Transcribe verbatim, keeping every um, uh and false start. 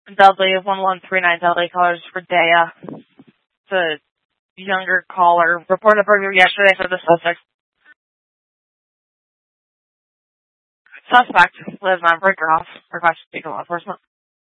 Dudley one one three nine Dudley callers for Daya. The younger caller reported a burglary yesterday for the suspect. Suspect lives on Breaker Off. Request to speak to law enforcement.